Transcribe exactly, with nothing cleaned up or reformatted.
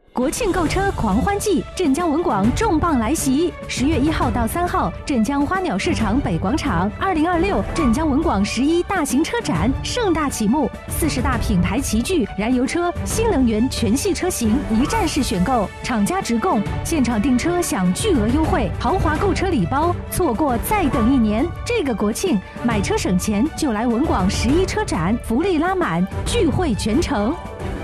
国庆购车狂欢季，镇江文广重磅来袭！十月一号到三号，镇江花鸟市场北广场，二零二六镇江文广十一大型车展盛大启幕，四十大品牌齐聚，燃油车、新能源全系车型一站式选购，厂家直供，现场订车享巨额优惠，豪华购车礼包，错过再等一年。这个国庆买车省钱，就来文广十一车展，福利拉满，聚会全城。